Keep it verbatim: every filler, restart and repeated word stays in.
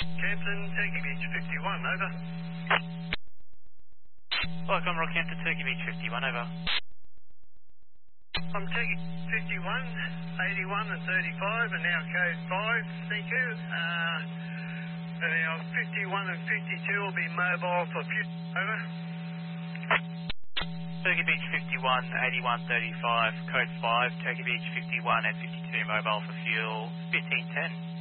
Campton, Turkey Beach fifty-one, over. Welcome, Rockhampton, Turkey Beach fifty-one, over. I'm Turkey fifty-one, eighty-one and thirty-five, and now code five, thank you. Uh, and now fifty-one and fifty-two will be mobile for fuel, over. Turkey Beach fifty-one, eighty-one, thirty-five, code five, Turkey Beach fifty-one and fifty-two mobile for fuel, fifteen ten.